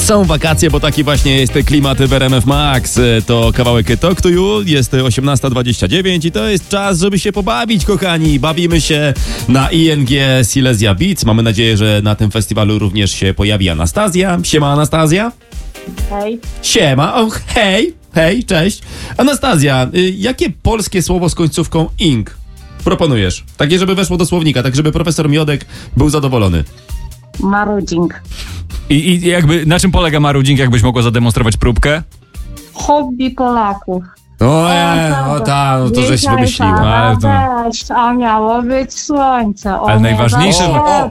Są wakacje, bo taki właśnie jest klimat w RMF Max. To kawałek Talk to You, jest 18:29 i to jest czas, żeby się pobawić, kochani. Bawimy się na ING Silesia Beats. Mamy nadzieję, że na tym festiwalu również się pojawi Anastazja. Siema, Anastazja. Hej. Siema, hej, hej, cześć. Anastazja, jakie polskie słowo z końcówką ing proponujesz? Takie, żeby weszło do słownika, tak żeby profesor Miodek był zadowolony. Marudzing. I jakby na czym polega marudzing, jakbyś mogła zademonstrować próbkę? Hobby Polaków. No to żeś wymyśliła. Deszcz, a miało być słońce. Ale najważniejsze...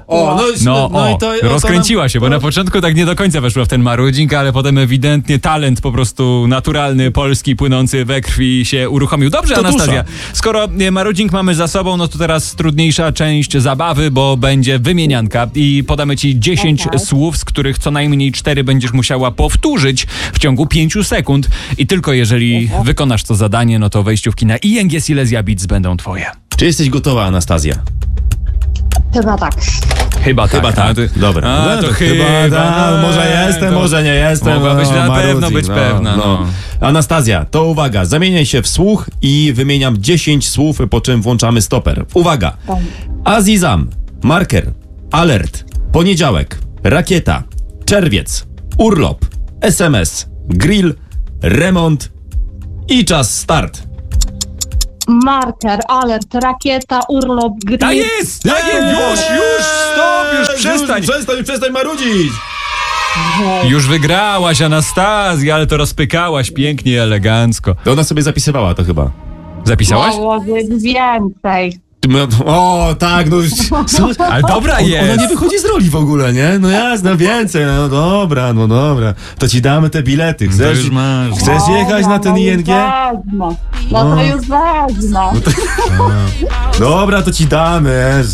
No i to rozkręciła się, bo na początku tak nie do końca weszła w ten marudzing, ale potem ewidentnie talent po prostu naturalny, polski, płynący we krwi się uruchomił. Dobrze, Anastazja, skoro marudzing mamy za sobą, no to teraz trudniejsza część zabawy, bo będzie wymienianka i podamy ci 10 słów, z których co najmniej 4 będziesz musiała powtórzyć w ciągu 5 sekund i tylko jeżeli wykonasz to zadanie, no to wejściówki na ING Silesia Beats będą twoje. Czy jesteś gotowa, Anastazja? Chyba tak. Chyba tak. Dobra. To chyba. Może jestem, może nie jestem. Mogłabyś na pewno być pewna. Anastazja, to uwaga, zamieniaj się w słuch i wymieniam 10 słów, po czym włączamy stoper. Uwaga. Azizam, marker, alert, poniedziałek, rakieta, czerwiec, urlop, SMS, grill, remont i czas start. Marker, alert, rakieta, urlop, grill. Tak jest! Już, stop, już Przestań marudzić! Już wygrałaś, Anastazja, ale to rozpykałaś pięknie, elegancko. To ona sobie zapisywała to chyba. Zapisałaś? Mogło być więcej. O, tak, no. Ale dobra jest. Ona nie wychodzi z roli w ogóle, nie? No jasne, więcej, no dobra. To ci damy te bilety. Chcesz jechać na ten ING? No to już wezmę. Dobra, to ci damy.